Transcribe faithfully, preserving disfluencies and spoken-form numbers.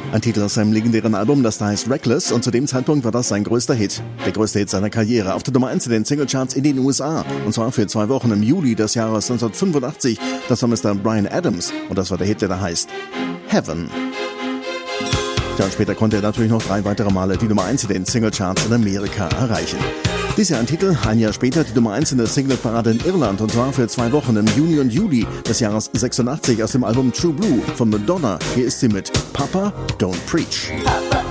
Ein Titel aus seinem legendären Album, das da heißt Reckless, und zu dem Zeitpunkt war das sein größter Hit. Der größte Hit seiner Karriere, auf der Nummer eins in den Singlecharts in den U S A. Und zwar für zwei Wochen im Juli des Jahres neunzehnhundertfünfundachtzig. Das war Mister Bryan Adams und das war der Hit, der da heißt Heaven. Ja, und später konnte er natürlich noch drei weitere Male die Nummer eins in den Singlecharts in Amerika erreichen. Dies Jahr ein Titel, ein Jahr später die Nummer eins in der Singleparade in Irland, und zwar für zwei Wochen im Juni und Juli des Jahres sechsundachtzig aus dem Album True Blue von Madonna. Hier ist sie mit Papa Don't Preach. Papa.